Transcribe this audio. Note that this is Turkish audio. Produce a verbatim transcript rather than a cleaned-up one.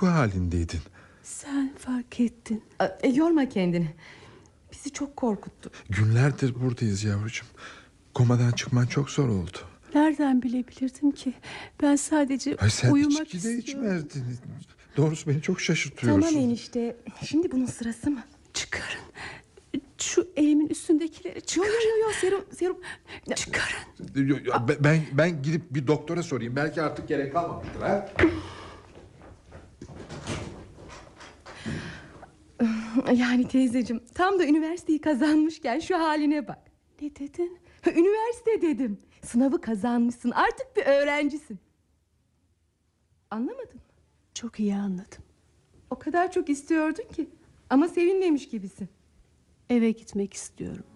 uyku halindeydin. Sen fark ettin. E, yorma kendini. Bizi çok korkuttu. Günlerdir buradayız yavrucuğum. Komadan çıkman çok zor oldu. Nereden bilebilirdim ki? Ben sadece Ay sen uyumak içki de istiyorum. içmezdin. Doğrusu beni çok şaşırtıyorsun. Tamam enişte. Şimdi bunun sırası mı? Çıkarın. Şu elimin üstündekileri çıkarın. Yo yo yo serum serum. Çıkarın. Yo, yo, ben- Ben ben gidip bir doktora sorayım. Belki artık gerek kalmamıştır ha. Yani teyzeciğim, tam da üniversiteyi kazanmışken şu haline bak. Ne dedin? Üniversite dedim. Sınavı kazanmışsın. Artık bir öğrencisin. Anlamadın mı? Çok iyi anladım. O kadar çok istiyordun ki. Ama sevinmemiş gibisin. Eve gitmek istiyorum.